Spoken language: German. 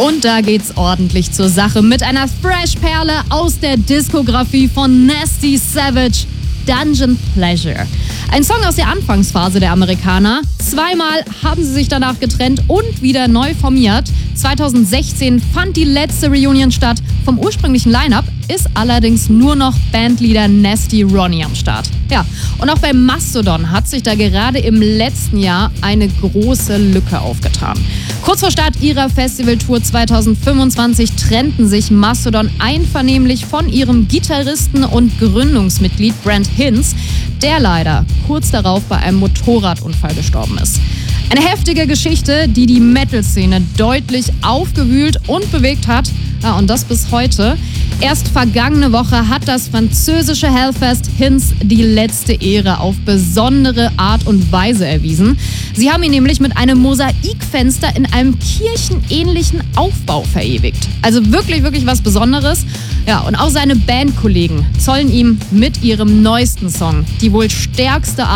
Und da geht's ordentlich zur Sache mit einer Fresh-Perle aus der Diskografie von Nasty Savage, Dungeon Pleasure. Ein Song aus der Anfangsphase der Amerikaner. Zweimal haben sie sich danach getrennt und wieder neu formiert. 2016 fand die letzte Reunion statt. Vom ursprünglichen Line-Up ist allerdings nur noch Bandleader Nasty Ronnie am Start. Ja, und auch bei Mastodon hat sich da gerade im letzten Jahr eine große Lücke aufgetan. Kurz vor Start ihrer Festivaltour 2025 trennten sich Mastodon einvernehmlich von ihrem Gitarristen und Gründungsmitglied Brent Hinz, der leider kurz darauf bei einem Motorradunfall gestorben ist. Eine heftige Geschichte, die die Metal-Szene deutlich aufgewühlt und bewegt hat. Ja, und das bis heute. Erst vergangene Woche hat das französische Hellfest Hinz die letzte Ehre auf besondere Art und Weise erwiesen. Sie haben ihn nämlich mit einem Mosaikfenster in einem kirchenähnlichen Aufbau verewigt. Also wirklich, wirklich was Besonderes. Ja, und auch seine Bandkollegen zollen ihm mit ihrem neuesten Song die wohl stärkste